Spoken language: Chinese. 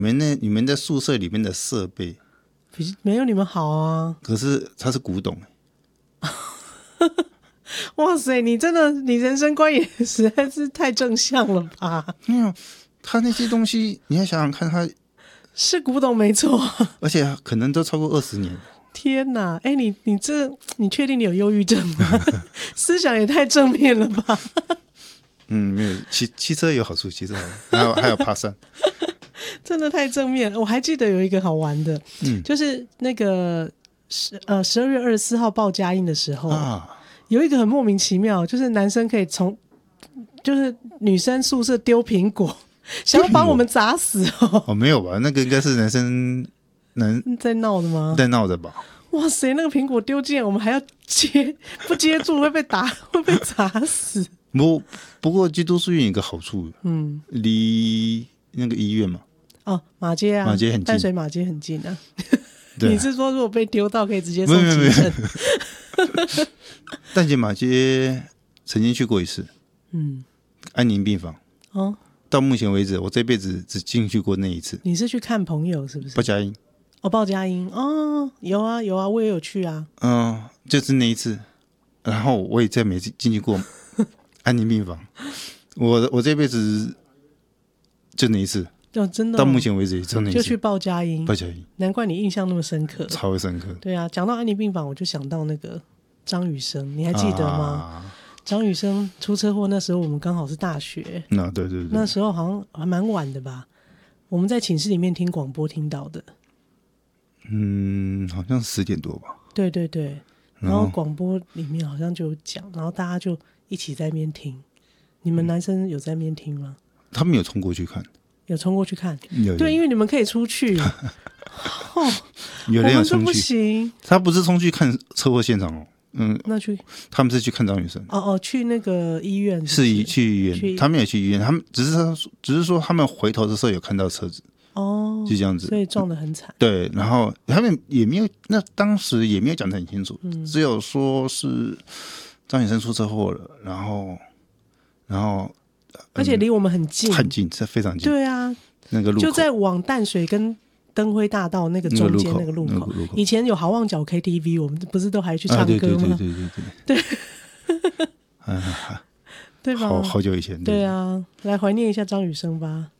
你们在宿舍里面的设备没有你们好啊。 可是它是古董哇塞，你人生观也实在是太正向了吧。 它那些东西你要想想看，它是古董没错， 而且可能都超过20年。 天哪，你确定你有忧郁症吗？思想也太正面了吧。 没有骑车有好处，骑车还有爬山。 真的太正面了。我还记得有一个好玩的，就是那个12月24号报佳音的时候有一个很莫名其妙，就是男生可以就是女生宿舍丢苹果，想要把我们砸死没有吧？那个应该是男生在闹的吗？ 在闹的吧？ 哇塞，那个苹果丢进来，我们还要不接住会被打，会被砸死。 不过基督书院有一个好处，离那个医院嘛， 马街啊， 马街很近， 淡水马街很近啊。 对你是说如果被丢到可以直接送急诊？ 淡水马街曾经去过一次，安宁病房。到目前为止，我这辈子只进去过那一次。 你是去看朋友是不是？ 报佳音。 报佳音有啊，我也有去啊。 就是那一次，然后我也再没进去过安宁病房。我这辈子就那一次。 真的到目前为止也就那一次， 就去报佳音。 报佳音， 难怪你印象那么深刻， 超深刻。 对啊，讲到安宁病房，我就想到那个张雨生，你还记得吗？张雨生出车祸那时候，我们刚好是大学。 对， 那时候好像还蛮晚的吧？我们在寝室里面听广播听到的。 好像10点多吧。 对，然后广播里面好像就有讲，然后大家就一起在那边听。你们男生有在那边听吗？ 他们有冲过去看。 有冲过去看， 有对，因为你们可以出去。 有人有冲去， 不行。 他不是冲去看车祸现场那他们是去看张雨生。 去那个医院是去医院，他们也去医院，他们只是说他们回头的时候有看到车子。就这样子， 所以撞得很惨。 对，然后他们也没有，当时也没有讲得很清楚，只有说是张雨生出车祸了，然后而且离我们很近， 很近，非常近。 对啊， 那个路口就在往淡水跟灯辉大道那个中间那个路口。以前有好望角 KTV， 我们不是都还去唱歌吗？对，对吧？ 好久以前。 对啊，来怀念一下张雨生吧。